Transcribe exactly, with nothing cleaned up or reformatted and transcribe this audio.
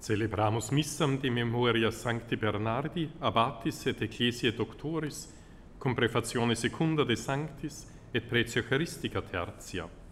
Celebramus missam de memoria Sancti Bernardi, abbatis et ecclesiae doctoris, cum prefazione secunda de Sanctis et pretio Eucharistica tertia.